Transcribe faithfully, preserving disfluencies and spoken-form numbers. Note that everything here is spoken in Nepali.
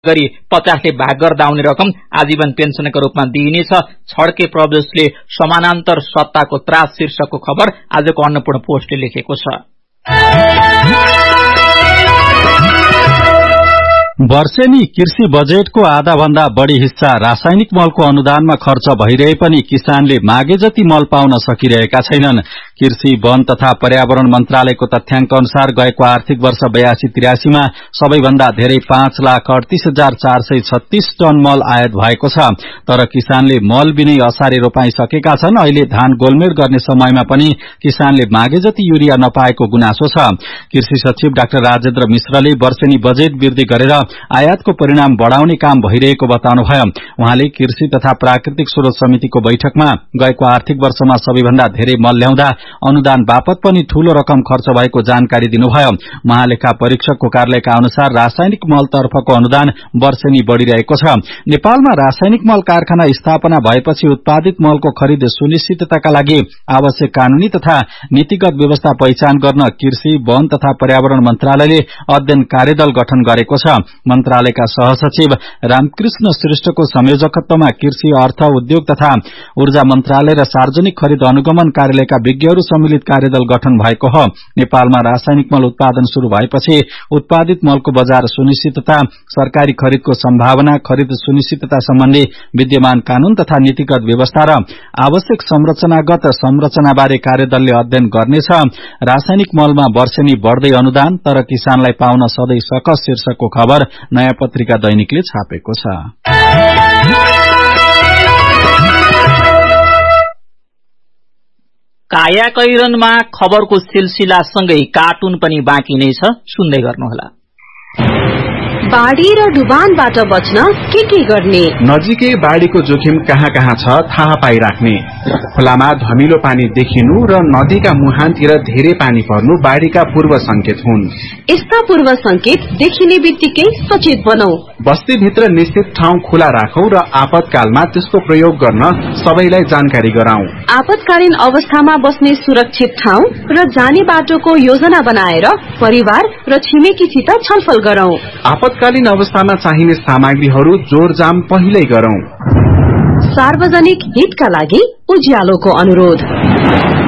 गरी पचासले भाग गर्दा आउने रकम आजीवन पेन्सनको रूपमा दिइनेछ। छड्के प्रदेशले समानान्तर सत्ताको त्रास शीर्षकको खबर आजको अन्नपूर्ण पोस्टले लेखेको छ। वर्षेनी कृषि बजेटको आधा भन्दा बढ़ी हिस्सा रासायनिक मलको अनुदानमा खर्च भइरहे पनि किसानले मागे जति मल पाउन सकिरहेका छैनन्। कृषि वन तथा पर्यावरण मन्त्रालयको तथ्याङ्क अनुसार गएको आर्थिक वर्ष बयासी त्रियासीमा सबैभन्दा धेरै पाँच लाख अडतीस हजार चार सय छत्तीस टन मल आयात भएको छ। तर किसानले मल बिनै असारे रोपाइसकेका छन्। अहिले धान गोलमेल गर्ने समयमा पनि किसानले मागे जति युरिया नपाएको गुनासो छ। कृषि सचिव डाक्टर राजेन्द्र मिश्रले वर्षेनी बजेट वृद्धि गरेर आयातको परिणाम बढ़ाउने काम भइरहेको बताउनुभयो। उहाँले कृषि तथा प्राकृतिक स्रोत समितिको बैठकमा गएको आर्थिक वर्षमा सबैभन्दा धेरै मल ल्याउँदा अनुदान बापत पनि ठूलो रकम खर्च भएको जानकारी दिनुभयो। महालेखा परीक्षकको कार्यालयका अनुसार रासायनिक मल तर्फको अनुदान वर्षेनी बढ़िरहेको छ। नेपालमा रासायनिक मल कारखाना स्थापना भएपछि उत्पादित मलको खरिद सुनिश्चितताका लागि आवश्यक कानूनी तथा नीतिगत व्यवस्था पहिचान गर्न कृषि वन तथा पर्यावरण मन्त्रालयले अध्ययन कार्यदल गठन गरेको छ। मन्त्रालयका सहसचिव रामकृष्ण श्रेष्ठको संयोजकत्वमा कृषि अर्थ उद्योग तथा ऊर्जा मन्त्रालय र सार्वजनिक खरिद अनुगमन कार्यालयका विज्ञहरू सम्मिलित कार्यदल गठन भएको हो। नेपालमा रासायनिक मल उत्पादन शुरू भएपछि उत्पादित मलको बजार सुनिश्चितता, सरकारी खरिदको सम्भावना, खरिद सुनिश्चितता सम्बन्धी विद्यमान कानून तथा नीतिगत व्यवस्था र आवश्यक संरचनागत संरचनाबारे कार्यदलले अध्ययन गर्नेछ। रासायनिक मलमा वर्षेनी बढ़दै अनुदान तर किसानलाई पाउन सधैं सकस शीर्षकको खबर नयाँ पत्रिका दैनिकले छापेको छ। कायाकैरनमा खबरको सिलसिलासँगै कार्टुन पनि बाँकी नै छ, सुन्दै गर्नुहोला। बाढ़ी र डुबानबाट बच्न के के गर्ने? नजिकै बाढ़ीको जोखिम कहाँ कहाँ छ थाहा पाइराख्ने। खोलामा धमिलो पानी देखिनु र नदीका मुहानतिर धेरै पानी पर्नु बाढ़ीका पूर्व संकेत हुन्। यस्ता पूर्व संकेत देखिने बित्तिकै सचेत बनौ। बस्तीभित्र निश्चित ठाउँ खुला राखौ र आपतकालमा त्यसको प्रयोग गर्न सबैलाई जानकारी गराऊ। आपतकालीन अवस्थामा बस्ने सुरक्षित ठाउँ र जाने बाटोको योजना बनाएर परिवार र छिमेकीसित छलफल गरौ। आपतकालीन अवस्थामा चाहिने सामग्रीहरू जोरजाम पहिल्यै गरौं। सार्वजनिक हितका लागि उज्यालोको अनुरोध।